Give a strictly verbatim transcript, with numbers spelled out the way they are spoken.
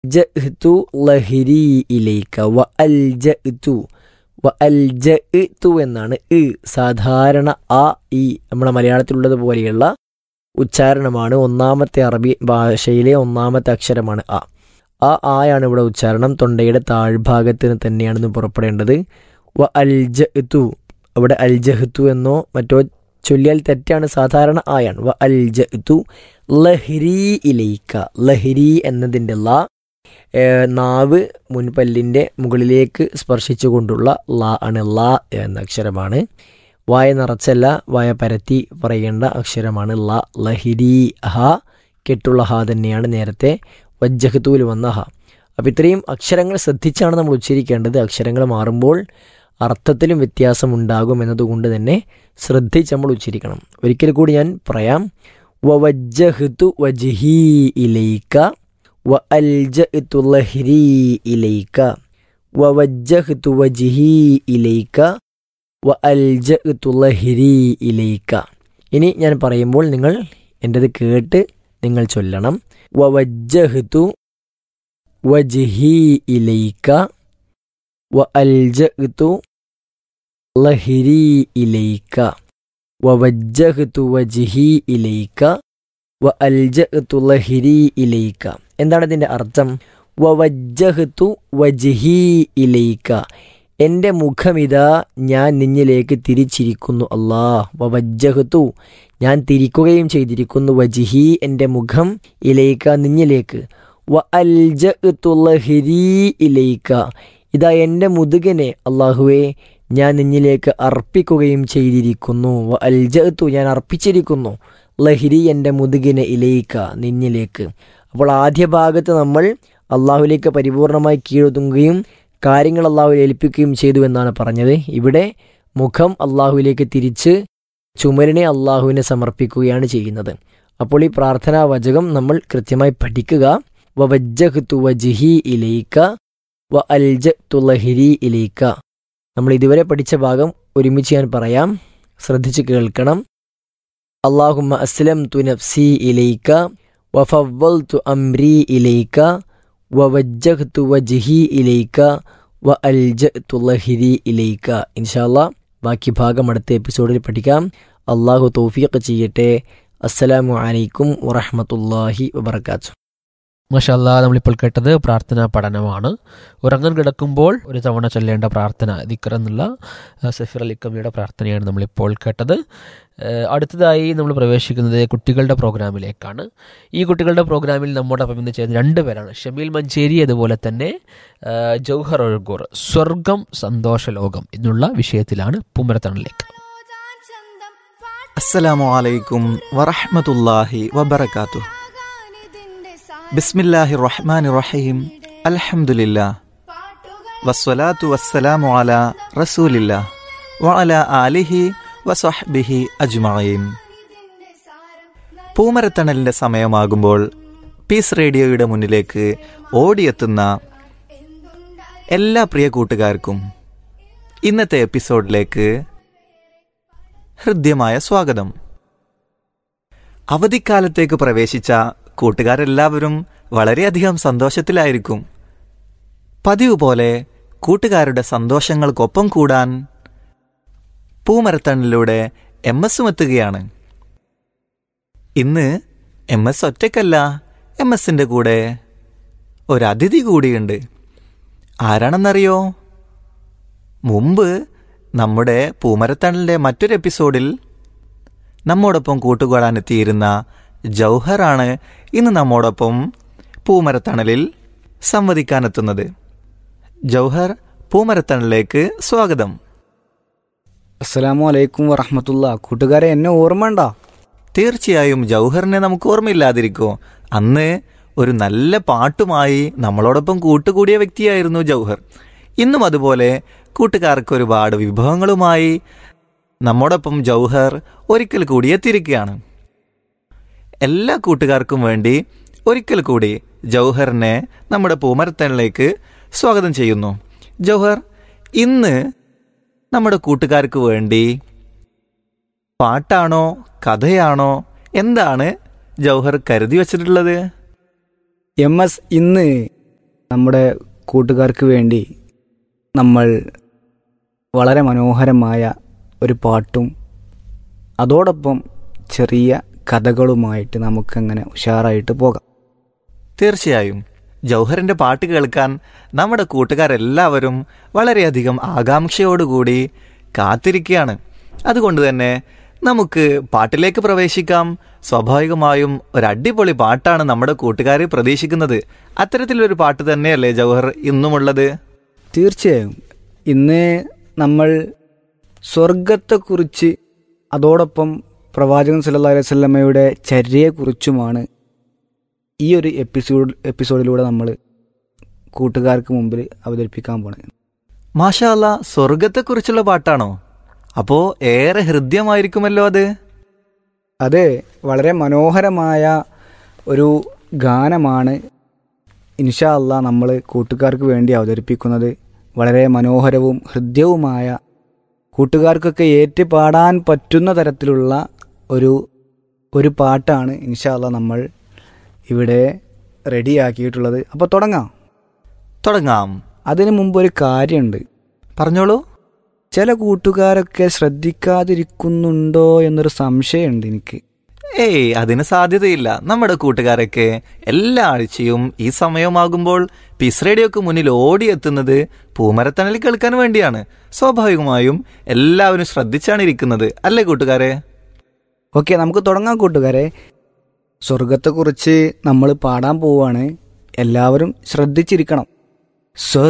ജഅ്തു ലഹരി ഇലൈക വ അൽജഅ്തു വ അൽജഅ്തു എന്നാണ് ഇ സാധാരണ ആ ഈ നമ്മുടെ മലയാളത്തിലുള്ളത് പോലെയുള്ള ഉച്ചാരണമാണ്. ഒന്നാമത്തെ അറബി ഭാഷയിലെ ഒന്നാമത്തെ അക്ഷരമാണ് അ. ആ ആയാണ് ഇവിടെ ഉച്ചാരണം. തൊണ്ടയുടെ താഴ്ഭാഗത്തിന് തന്നെയാണെന്ന് പുറപ്പെടേണ്ടത്. വ അൽജഅ്തു അവിടെ അൽജഹ്തു എന്നോ മറ്റോ ചൊല്ലിയാൽ തെറ്റാണ്. സാധാരണ ആയാണ്. വ അൽജഅ്തു ലഹരി ഇലൈക. ലഹരി എന്നതിൻ്റെ ല നാവ് മുൻപല്ലിൻ്റെ മുകളിലേക്ക് സ്പർശിച്ചുകൊണ്ടുള്ള ല ആണ്. ല എന്ന അക്ഷരമാണ്. വായ നിറച്ചല്ല, വായ പരത്തി പറയേണ്ട അക്ഷരമാണ് ല. ലഹിരി ഹ കെട്ടുള്ള ഹ തന്നെയാണ് നേരത്തെ വജ്ജഹത്തൂൽ വന്ന ഹ. അപ്പോൾ ഇത്രയും അക്ഷരങ്ങൾ ശ്രദ്ധിച്ചാണ് നമ്മൾ ഉച്ചരിക്കേണ്ടത്. അക്ഷരങ്ങൾ മാറുമ്പോൾ അർത്ഥത്തിലും വ്യത്യാസമുണ്ടാകും എന്നതുകൊണ്ട് തന്നെ ശ്രദ്ധിച്ച് നമ്മൾ ഉച്ചരിക്കണം. ഒരിക്കൽ കൂടി ഞാൻ പറയാം. വവജ്ജഹ്തു വജ്ഹി ഇലൈക വ അൽജഅ്തു ലഹരി ഇലൈക വവജ്ജഹ്തു വജ്ഹി ഇലൈക വ അൽജഅ്തു ലഹരി ഇലൈക. ഇനി ഞാൻ പറയുമ്പോൾ നിങ്ങൾ എൻ്റെത് കേട്ട് നിങ്ങൾ ചൊല്ലണം. വവജ്ജഹ്തു വജ്ഹി ഇലൈക വ അൽജഅ്തു ലഹരി ഇലൈക വവജ്ജഹ്തു വജ്ഹി ഇലൈക വ അൽജഅ്തു ലഹരി ഇലൈക. എന്താണ് ഇതിൻ്റെ അർത്ഥം? വവജ്ജഹ്തു വജ്ഹി ഇലൈക, എൻ്റെ മുഖമിതാ ഞാൻ നിന്നിലേക്ക് തിരിച്ചിരിക്കുന്നു. അല്ലാ വവജ്ജഹ്തു ഞാൻ തിരിക്കുകയും ചെയ്തിരിക്കുന്നു. വജ്ഹി എൻ്റെ മുഖം ഇലൈക നിന്നിലേക്ക്. വ അൽജഅ്തു ലഹരി ഇലൈക ഇതാ എൻ്റെ മുതുകനെ അല്ലാഹുവേ ഞാൻ നിന്നിലേക്ക് അർപ്പിക്കുകയും ചെയ്തിരിക്കുന്നു. വ അൽജഅ്തു ഞാൻ അർപ്പിച്ചിരിക്കുന്നു. ലഹരി എൻ്റെ മുതുകിനെ ഇലൈക നിന്നിലേക്ക്. അപ്പോൾ ആദ്യ ഭാഗത്ത് നമ്മൾ അള്ളാഹുലേക്ക് പരിപൂർണമായി കീഴൊതുങ്ങുകയും കാര്യങ്ങൾ അള്ളാഹുവിൽ ഏൽപ്പിക്കുകയും ചെയ്തു എന്നാണ് പറഞ്ഞത്. ഇവിടെ മുഖം അള്ളാഹുവിലേക്ക് തിരിച്ച് ചുമലിനെ അള്ളാഹുവിനെ സമർപ്പിക്കുകയാണ് ചെയ്യുന്നത്. അപ്പോൾ ഈ പ്രാർത്ഥനാ വചകം നമ്മൾ കൃത്യമായി പഠിക്കുക. വവജ്ജഹ്തു വജ്ഹി ഇലൈക വ അൽജഅ്തു ലഹരി ഇലൈക. നമ്മൾ ഇതുവരെ പഠിച്ച ഭാഗം ഒരുമിച്ച് ഞാൻ പറയാം, ശ്രദ്ധിച്ച് കേൾക്കണം. അല്ലാഹുമ്മ അസ്ലംതു നഫ്സി ഇലൈക വഫവ്വൽതു അംരി ഇലൈക വവജ്ജഹ്തു വജ്ഹി ഇലൈക വ അൽജഅ്തു ലഹരി ഇലൈക. ഇൻഷാ അല്ലാഹ് ബാക്കി ഭാഗം അടുത്ത എപ്പിസോഡിൽ പഠിക്കാം. അല്ലാഹു തൗഫീഖ് ചെയ്യട്ടെ. അസ്സലാമു അലൈക്കും വറഹ്മത്തുള്ളാഹി വബറകാതുഹു. മാഷാ അല്ലാഹ്, നമ്മളിപ്പോൾ കേട്ടത് പ്രാർത്ഥനാ പഠനമാണ്. ഉറങ്ങാൻ കിടക്കുമ്പോൾ ഒരു തവണ ചൊല്ലേണ്ട പ്രാർത്ഥന ദിക്ർ എന്നുള്ള സഫീർ അലി കമ്മിയുടെ പ്രാർത്ഥനയാണ് നമ്മളിപ്പോൾ കേട്ടത്. അടുത്തതായി നമ്മൾ പ്രവേശിക്കുന്നത് കുട്ടികളുടെ പ്രോഗ്രാമിലേക്കാണ്. ഈ കുട്ടികളുടെ പ്രോഗ്രാമിൽ നമ്മോടൊപ്പം ഇന്ന് ചെയ്യുന്ന രണ്ട് പേരാണ്, ഷമീൽ മഞ്ചേരി അതുപോലെ തന്നെ ജൗഹർ ഒഴുകൂർ. സ്വർഗം സന്തോഷലോകം എന്നുള്ള വിഷയത്തിലാണ് പൂമരത്തണലിലേക്ക്. അസ്സലാമു അലൈക്കും വറഹ്മത്തുള്ളാഹി വബറകാതുഹു. ബിസ്മില്ലാഹിർ റഹ്മാനിർ റഹീം. അൽഹംദുലില്ലാഹ് വസ്സലാത്തു വസ്സലാമു അലാ റസൂലില്ലാഹ് വഅലാ ആലിഹി വസഹ്ബിഹി അജ്മഈൻ. പൂമരത്തണലിൻ്റെ സമയമാകുമ്പോൾ പീസ് റേഡിയോയുടെ മുന്നിലേക്ക് ഓടിയെത്തുന്ന എല്ലാ പ്രിയ കൂട്ടുകാർക്കും ഇന്നത്തെ എപ്പിസോഡിലേക്ക് ഹൃദ്യമായ സ്വാഗതം. അവധിക്കാലത്തേക്ക് പ്രവേശിച്ച കൂട്ടുകാരെല്ലാവരും വളരെയധികം സന്തോഷത്തിലായിരിക്കും. പതിവ് പോലെ കൂട്ടുകാരുടെ സന്തോഷങ്ങൾക്കൊപ്പം കൂടാൻ പൂമരത്തണിലൂടെ എം എസും എത്തുകയാണ്. ഇന്ന് എം എസ് ഒറ്റയ്ക്കല്ല, എം എസിൻ്റെ കൂടെ ഒരതിഥി കൂടിയുണ്ട്. ആരാണെന്നറിയോ? മുമ്പ് നമ്മുടെ പൂമരത്തണലിൻ്റെ മറ്റൊരു എപ്പിസോഡിൽ നമ്മോടൊപ്പം കൂട്ടുകൂടാനെത്തിയിരുന്ന ജൗഹറാണ് ഇന്ന് നമ്മോടൊപ്പം പൂമരത്തണലിൽ സംവദിക്കാനെത്തുന്നത്. ജൗഹർ, പൂമരത്തണലിലേക്ക് സ്വാഗതം. അസ്സലാമു അലൈക്കും വറഹ്മത്തുള്ളാഹി. കൂട്ടുകാരെ, എന്നെ ഓർമ്മ ഉണ്ടോ? തീർച്ചയായും ജൗഹറിനെ നമുക്ക് ഓർമ്മയില്ലാതിരിക്കോ? അന്ന് ഒരു നല്ല പാട്ടുമായി നമ്മളോടൊപ്പം കൂട്ടുകൂടിയ വ്യക്തിയായിരുന്നു ജൗഹർ. ഇന്നും അതുപോലെ കൂട്ടുകാർക്ക് ഒരുപാട് വിഭവങ്ങളുമായി നമ്മോടൊപ്പം ജൗഹർ ഒരിക്കൽ കൂടി എത്തിയിരിക്കുകയാണ്. എല്ലാ കൂട്ടുകാർക്കും വേണ്ടി ഒരിക്കൽ കൂടി ജൗഹറിനെ നമ്മുടെ പൂമരത്തണിലേക്ക് സ്വാഗതം ചെയ്യുന്നു. ജൗഹർ, ഇന്ന് നമ്മുടെ കൂട്ടുകാർക്ക് വേണ്ടി പാട്ടാണോ കഥയാണോ എന്താണ് ജൗഹർ കരുതി വച്ചിട്ടുള്ളത്? എം എസ് ഇന്ന് നമ്മുടെ കൂട്ടുകാർക്ക് വേണ്ടി നമ്മൾ വളരെ മനോഹരമായ ഒരു പാട്ടും അതോടൊപ്പം ചെറിയ കഥകളുമായിട്ട് നമുക്കങ്ങനെ ഉഷാറായിട്ട് പോകാം. തീർച്ചയായും ജൗഹറിന്റെ പാട്ട് കേൾക്കാൻ നമ്മുടെ കൂട്ടുകാരെല്ലാവരും വളരെയധികം ആകാംക്ഷയോടുകൂടി കാത്തിരിക്കുകയാണ്. അതുകൊണ്ട് തന്നെ നമുക്ക് പാട്ടിലേക്ക് പ്രവേശിക്കാം. സ്വാഭാവികമായും ഒരു അടിപൊളി പാട്ടാണ് നമ്മുടെ കൂട്ടുകാർ പ്രതീക്ഷിക്കുന്നത്. അത്തരത്തിലൊരു പാട്ട് തന്നെയല്ലേ ജൗഹർ ഇന്നുമുള്ളത്? തീർച്ചയായും ഇന്ന് നമ്മൾ സ്വർഗത്തെക്കുറിച്ച് അതോടൊപ്പം പ്രവാചകൻ സല്ലല്ലാഹു അലൈഹി വസല്ലമയുടെ ചര്യയെക്കുറിച്ചുമാണ് ഈ ഒരു എപ്പിസോഡ് എപ്പിസോഡിലൂടെ നമ്മൾ കൂട്ടുകാർക്ക് മുമ്പിൽ അവതരിപ്പിക്കാൻ പോണത്. മാഷാ അല്ലാ, സ്വർഗത്തെക്കുറിച്ചുള്ള പാട്ടാണോ? അപ്പോ ഏറെ ഹൃദ്യമായിരിക്കുമല്ലോ അത്. അതെ, വളരെ മനോഹരമായ ഒരു ഗാനമാണ് ഇൻഷാ അല്ലാ നമ്മൾ കൂട്ടുകാർക്ക് വേണ്ടി അവതരിപ്പിക്കുന്നത്. വളരെ മനോഹരവും ഹൃദ്യവുമായ, കൂട്ടുകാർക്കൊക്കെ ഏറ്റ് പാടാൻ പറ്റുന്ന തരത്തിലുള്ള ഒരു ഒരു പാട്ടാണ് ഇൻഷാ അല്ലാ നമ്മൾ ഇവിടെ റെഡിയാക്കിയിട്ടുള്ളത്. അപ്പോൾ തുടങ്ങാം തുടങ്ങാം അതിനു മുമ്പ് ഒരു കാര്യമുണ്ട്. പറഞ്ഞോളൂ. ചില കൂട്ടുകാരൊക്കെ ശ്രദ്ധിക്കാതിരിക്കുന്നുണ്ടോ എന്നൊരു സംശയമുണ്ട് എനിക്ക്. ഏയ്, അതിന് സാധ്യതയില്ല. നമ്മുടെ കൂട്ടുകാരൊക്കെ എല്ലാ ആഴ്ചയും ഈ സമയമാകുമ്പോൾ പീസ് റേഡിയോക്ക് മുന്നിൽ ഓടിയെത്തുന്നത് പൂമരത്തണൽ കേൾക്കാൻ വേണ്ടിയാണ്. സ്വാഭാവികമായും എല്ലാവരും ശ്രദ്ധിച്ചാണ് ഇരിക്കുന്നത്, അല്ലേ കൂട്ടുകാരെ? ഓക്കെ, നമുക്ക് തുടങ്ങാം കൂട്ടുകാരെ. സ്വർഗത്തെക്കുറിച്ച് നമ്മൾ പാടാൻ പോവുകയാണ്. എല്ലാവരും ശ്രദ്ധിച്ചിരിക്കണം. സ്വർഗ